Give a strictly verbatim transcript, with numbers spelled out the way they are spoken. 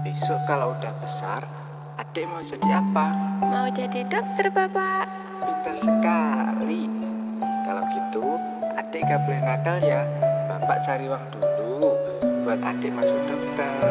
Besok kalau udah besar, adik mau jadi apa? Mau jadi dokter, Bapak. Pintar sekali. Kalau gitu, adik gak boleh nakal ya. Bapak cari uang dulu buat adik masuk dokter.